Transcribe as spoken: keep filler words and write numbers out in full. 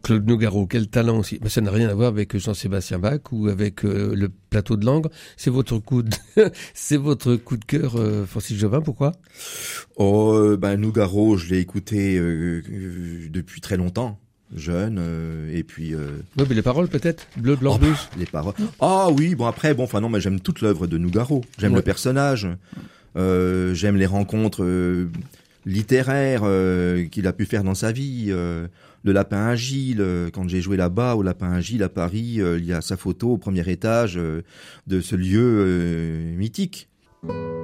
Claude Nougaro, quel talent aussi. Mais ça n'a rien à voir avec Jean-Sébastien Bach ou avec euh, le plateau de Langres. C'est votre coup de, c'est votre coup de cœur, euh, Francis Jobin. Pourquoi? Oh, euh, ben Nougaro, je l'ai écouté euh, euh, depuis très longtemps, jeune, euh, et puis. Euh... Oui, mais les paroles peut-être. Bleu, blanc, oh, rouge. bah, les paroles. Ah oui, bon après, bon, enfin non, mais j'aime toute l'œuvre de Nougaro. J'aime Ouais. le personnage. Euh, j'aime les rencontres euh, littéraires euh, qu'il a pu faire dans sa vie. Euh, le Lapin Agile, euh, quand j'ai joué là-bas au Lapin Agile à Paris, euh, il y a sa photo au premier étage euh, de ce lieu euh, mythique.